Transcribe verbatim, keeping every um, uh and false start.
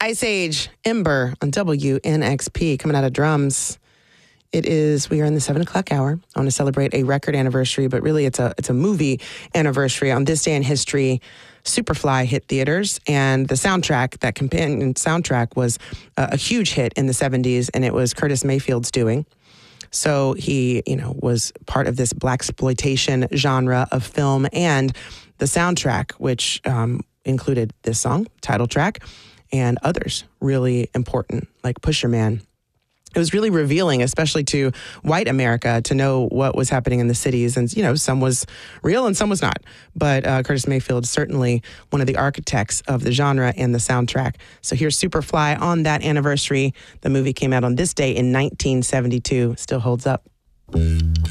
Ice Age, Ember on W N X P, coming out of drums. It is, we are in the seven o'clock hour. I want to celebrate a record anniversary, but really it's a it's a movie anniversary. On this day in history, Superfly hit theaters, and the soundtrack, that companion soundtrack, was a, a huge hit in the seventies, and it was Curtis Mayfield's doing. So he, you know, was part of this blaxploitation genre of film, and the soundtrack, which um, included this song, title track, and others really important, like Pusher Man. It was really revealing, especially to white America, to know what was happening in the cities. And, you know, some was real and some was not. But uh, Curtis Mayfield is certainly one of the architects of the genre and the soundtrack. So here's Superfly on that anniversary. The movie came out on this day in nineteen seventy-two. Still holds up.